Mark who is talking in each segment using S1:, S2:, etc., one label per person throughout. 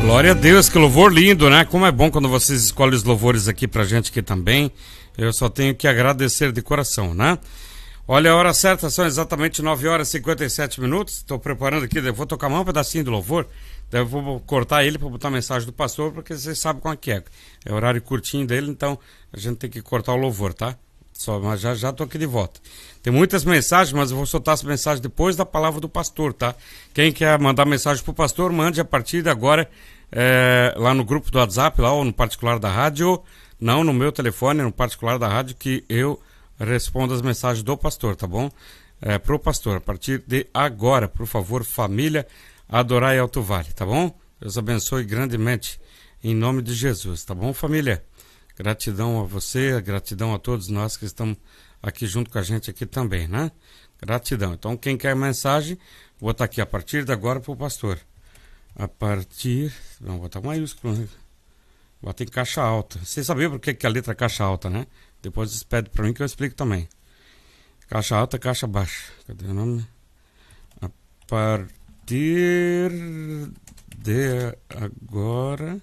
S1: Glória a Deus, que louvor lindo, né? Como é bom quando vocês escolhem os louvores aqui pra gente aqui também. Eu só tenho que agradecer de coração, né? Olha, a hora certa são exatamente 9 horas e 57 minutos. Estou preparando aqui, eu vou tocar mais um pedacinho do louvor. Daí eu vou cortar ele para botar a mensagem do pastor, porque vocês sabem como é que é. É horário curtinho dele, então a gente tem que cortar o louvor, tá? Mas já tô aqui de volta. Tem muitas mensagens, mas eu vou soltar as mensagens depois da palavra do pastor, tá? Quem quer mandar mensagem pro pastor, mande a partir de agora lá no grupo do WhatsApp, lá ou no particular da rádio. Não no meu telefone, no particular da rádio, que eu respondo as mensagens do pastor, tá bom? Pro pastor, a partir de agora, por favor, família, Adorai Alto Vale, tá bom? Deus abençoe grandemente, em nome de Jesus, tá bom, família? Gratidão a você, gratidão a todos nós que estamos aqui junto com a gente aqui também, né? Gratidão. Então, quem quer mensagem, vou botar aqui a partir de agora pro pastor. A partir... Vamos botar maiúsculo, né? Bota em caixa alta. Vocês sabiam por que a letra é caixa alta, né? Depois vocês pedem pra mim que eu explico também. Caixa alta, caixa baixa. Cadê o nome? A partir de agora...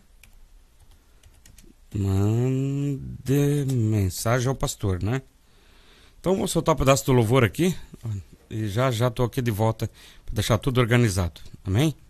S1: Mande mensagem ao pastor, né? Então vou soltar um pedaço do louvor aqui e já tô aqui de volta para deixar tudo organizado. Amém?